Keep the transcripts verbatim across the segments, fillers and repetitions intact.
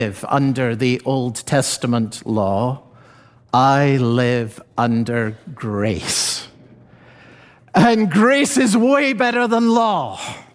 live under the Old Testament law. I live under grace. And grace is way better than law.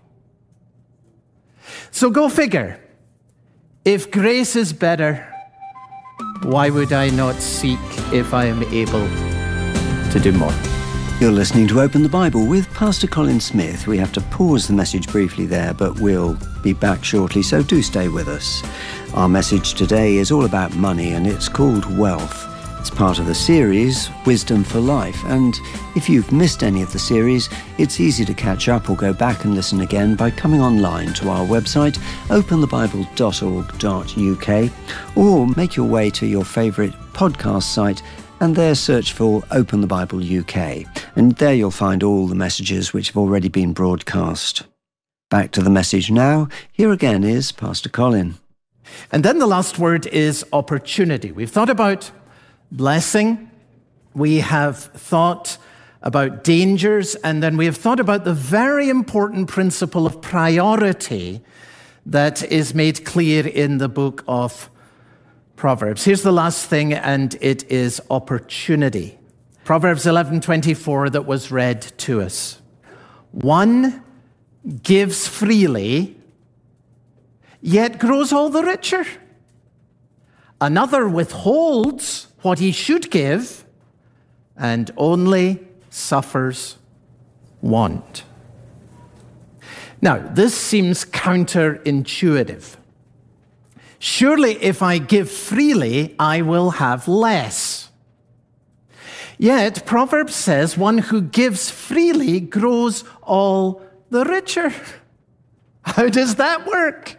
So go figure. If grace is better, why would I not seek if I am able to do more? You're listening to Open the Bible with Pastor Colin Smith. We have to pause the message briefly there, but we'll be back shortly, so do stay with us. Our message today is all about money, and it's called Wealth. It's part of the series, Wisdom for Life, and if you've missed any of the series, it's easy to catch up or go back and listen again by coming online to our website, open the bible dot org dot U K, or make your way to your favourite podcast site and there search for Open the Bible U K. And there you'll find all the messages which have already been broadcast. Back to the message now. Here again is Pastor Colin. And then the last word is opportunity. We've thought about blessing. We have thought about dangers. And then we have thought about the very important principle of priority that is made clear in the book of Proverbs. Here's the last thing, and it is opportunity. Proverbs eleven twenty-four that was read to us. One gives freely, yet grows all the richer. Another withholds what he should give, and only suffers want. Now, this seems counterintuitive. Surely if I give freely, I will have less. Yet Proverbs says one who gives freely grows all the richer. How does that work?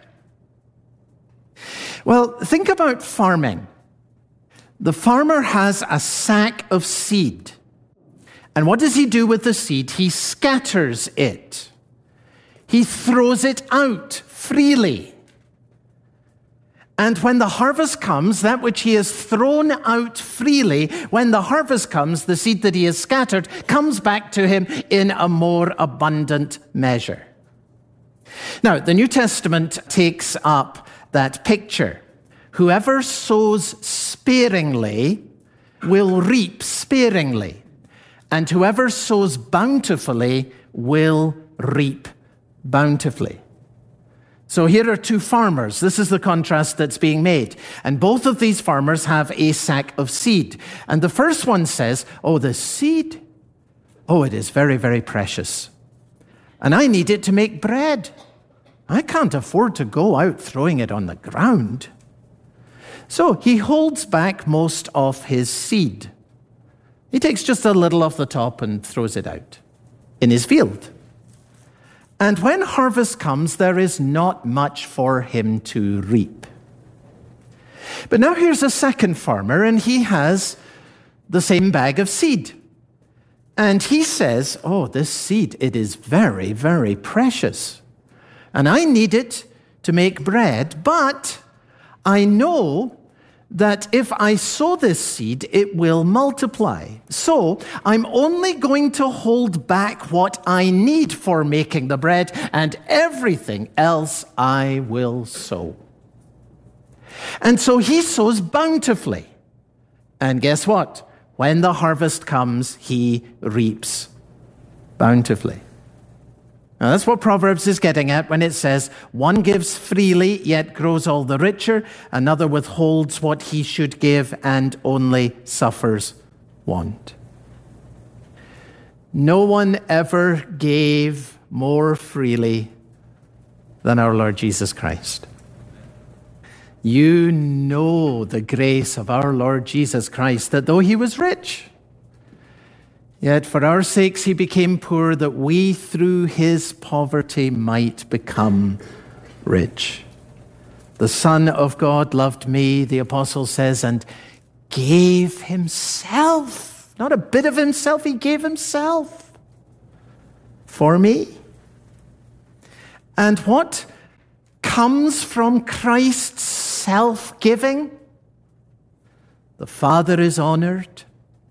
Well, think about farming. The farmer has a sack of seed. And what does he do with the seed? He scatters it. He throws it out freely. And when the harvest comes, that which he has thrown out freely, when the harvest comes, the seed that he has scattered comes back to him in a more abundant measure. Now, the New Testament takes up that picture. Whoever sows sparingly will reap sparingly, and whoever sows bountifully will reap bountifully. So here are two farmers. This is the contrast that's being made. And both of these farmers have a sack of seed. And the first one says, oh, the seed, oh, it is very, very precious. And I need it to make bread. I can't afford to go out throwing it on the ground. So he holds back most of his seed. He takes just a little off the top and throws it out in his field. And when harvest comes, there is not much for him to reap. But now here's a second farmer, and he has the same bag of seed. And he says, oh, this seed, it is very, very precious. And I need it to make bread, but I know that if I sow this seed, it will multiply. So I'm only going to hold back what I need for making the bread, and everything else I will sow. And so he sows bountifully. And guess what? When the harvest comes, he reaps bountifully. Now, that's what Proverbs is getting at when it says, one gives freely, yet grows all the richer. Another withholds what he should give and only suffers want. No one ever gave more freely than our Lord Jesus Christ. You know the grace of our Lord Jesus Christ, that though he was rich, yet for our sakes he became poor, that we through his poverty might become rich. The Son of God loved me, the apostle says, and gave himself. Not a bit of himself, he gave himself for me. And what comes from Christ's self-giving? The Father is honored.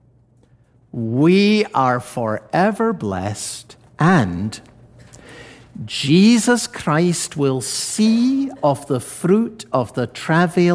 We are forever blessed, and Jesus Christ will see of the fruit of the travail